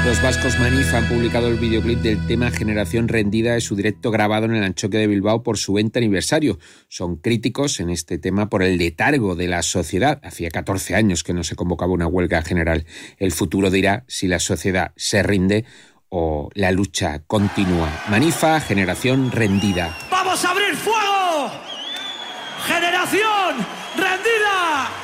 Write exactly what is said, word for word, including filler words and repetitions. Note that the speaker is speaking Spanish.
Los vascos Manifa han publicado el videoclip del tema Generación Rendida de su directo grabado en el Antxoke de Bilbao por su veinte aniversario. Son críticos en este tema por el letargo de la sociedad. Hacía catorce años que no se convocaba una huelga general. El futuro dirá si la sociedad se rinde o la lucha continúa. Manifa, Generación Rendida. ¡Vamos a abrir fuego! ¡Generación Rendida!